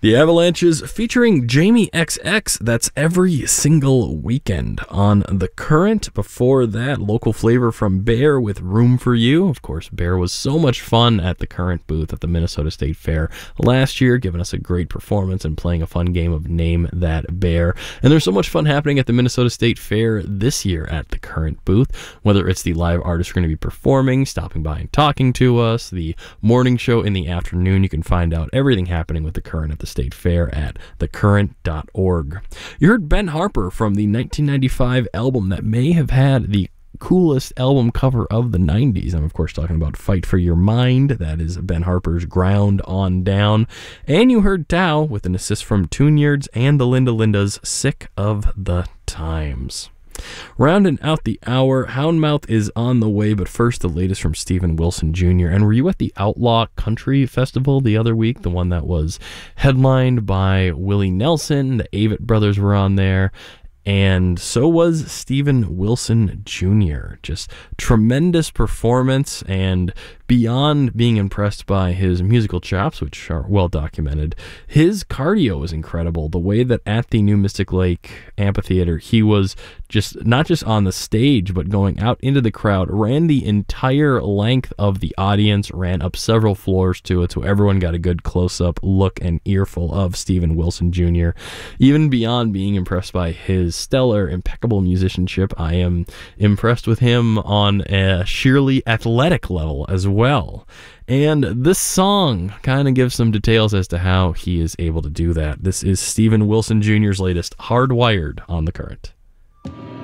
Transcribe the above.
The Avalanches featuring Jamie XX. That's every single weekend on The Current. Before that, local flavor from Bear with Room for You. Of course, Bear was so much fun at the Current booth at the Minnesota State Fair last year, giving us a great performance and playing a fun game of Name That Bear. And there's so much fun happening at the Minnesota State Fair this year at the Current booth, whether it's the live artists who are going to be performing, stopping by and talking to us, the morning show in the afternoon. You can find out everything happening with the Current at the State Fair at thecurrent.org. You heard Ben Harper from the 1995 album that may have had the coolest album cover of the 90s. I'm, of course, talking about Fight for Your Mind. That is Ben Harper's Ground on Down. And you heard Tao with an assist from Tune-Yards and the Linda Lindas, Sick of the Times. Rounding out the hour, Houndmouth is on the way, but first the latest from Steven Wilson Jr. And were you at the Outlaw Country Festival the other week? The one that was headlined by Willie Nelson. The Avett Brothers were on there. And so was Steven Wilson Jr. Just tremendous performance, and beyond being impressed by his musical chops, which are well documented, his cardio is incredible. The way that at the New Mystic Lake Amphitheater, he was just not just on the stage, but going out into the crowd, ran the entire length of the audience, ran up several floors to it, so everyone got a good close-up look and earful of Steven Wilson Jr. Even beyond being impressed by his stellar, impeccable musicianship, I am impressed with him on a sheerly athletic level as well. And this song kind of gives some details as to how he is able to do that. This is Steven Wilson Jr.'s latest, Hardwired, on The Current.